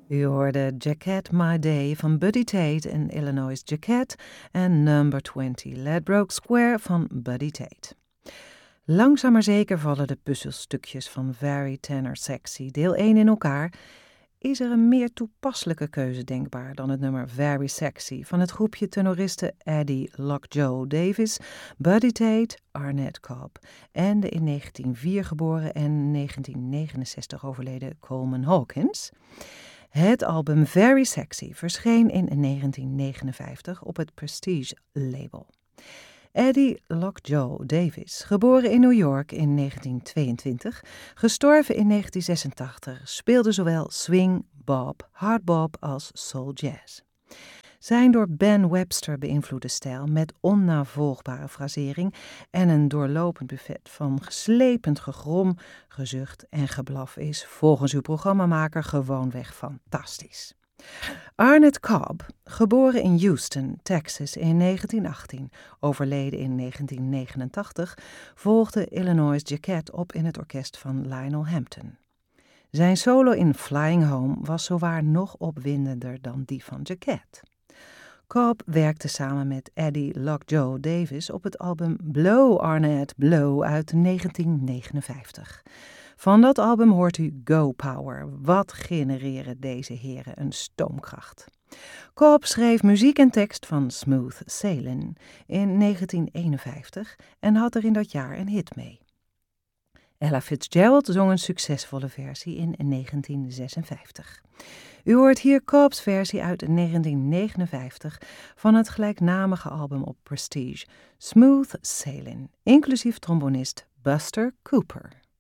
U hoorde Jacket My Day van Buddy Tate en Illinois Jacket en Number 20 Ladbroke Square van Buddy Tate. Langzaam maar zeker vallen de puzzelstukjes van Very Tenor Sexy deel 1 in elkaar. Is er een meer toepasselijke keuze denkbaar dan het nummer Very Sexy van het groepje tenoristen Eddie Lockjaw Davis, Buddy Tate, Arnett Cobb en de in 1904 geboren en 1969 overleden Coleman Hawkins? Het album Very Sexy verscheen in 1959 op het Prestige label. Eddie Lockjaw Davis, geboren in New York in 1922, gestorven in 1986, speelde zowel swing, bop, hardbop als soul jazz. Zijn door Ben Webster beïnvloede stijl met onnavolgbare frasering en een doorlopend buffet van geslepend gegrom, gezucht en geblaf is volgens uw programmamaker gewoonweg fantastisch. Arnett Cobb, geboren in Houston, Texas in 1918, overleden in 1989, volgde Illinois Jacket op in het orkest van Lionel Hampton. Zijn solo in Flying Home was zowaar nog opwindender dan die van Jacket. Cobb werkte samen met Eddie Lockjaw Davis op het album Blow Arnett Blow uit 1959. Van dat album hoort u Go Power. Wat genereren deze heren een stoomkracht. Cobb schreef muziek en tekst van Smooth Sailin' in 1951 en had er in dat jaar een hit mee. Ella Fitzgerald zong een succesvolle versie in 1956. U hoort hier Cobb's versie uit 1959 van het gelijknamige album op Prestige, Smooth Sailin', inclusief trombonist Buster Cooper.